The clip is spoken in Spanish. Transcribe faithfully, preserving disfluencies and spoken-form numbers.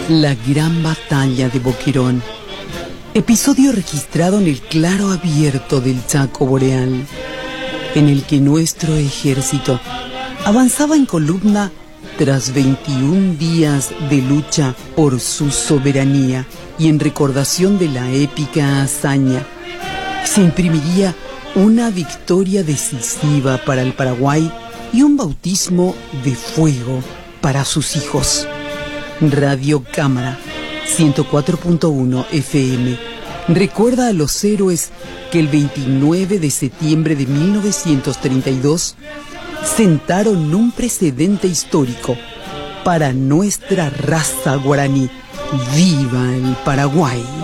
La gran batalla de Boquerón. Episodio registrado en el claro abierto del Chaco Boreal, en el que nuestro ejército avanzaba en columna tras veintiún días de lucha por su soberanía y en recordación de la épica hazaña. Se imprimiría una victoria decisiva para el Paraguay y un bautismo de fuego para sus hijos. Radio Cámara ciento cuatro punto uno F M recuerda a los héroes que el veintinueve de septiembre de mil novecientos treinta y dos sentaron un precedente histórico para nuestra raza guaraní. ¡Viva el Paraguay!